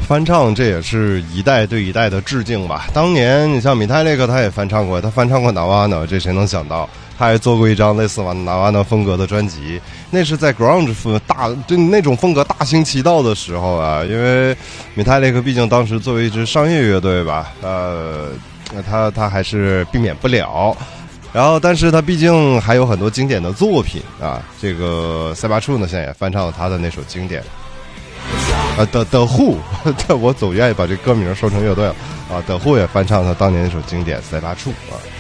翻唱这也是一代对一代的致敬吧。当年你像米泰雷克他也翻唱过，他翻唱过纳瓦纳，这谁能想到？他还做过一张类似纳瓦纳风格的专辑，那是在 grunge 就那种风格大行其道的时候啊。因为米泰雷克毕竟当时作为一支商业乐队吧，他还是避免不了。然后，但是他毕竟还有很多经典的作品啊。这个塞巴处呢，现在也翻唱了他的那首经典。The Who， 我总愿意把这歌名说成乐队了啊。The Who 也翻唱他当年那首经典《塞巴处》啊。